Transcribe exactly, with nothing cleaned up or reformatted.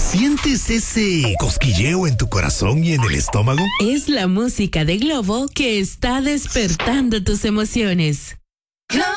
¿Sientes ese cosquilleo en tu corazón y en el estómago? Es la música de Globo que está despertando tus emociones.